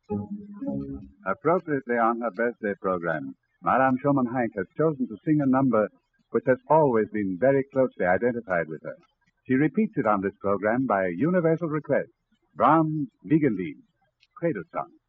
Appropriately on her birthday program, Madame Schumann-Heink has chosen to sing a number which has always been very closely identified with her. She repeats it on this program by universal request. Brahms' Wiegenlied, Cradle Song.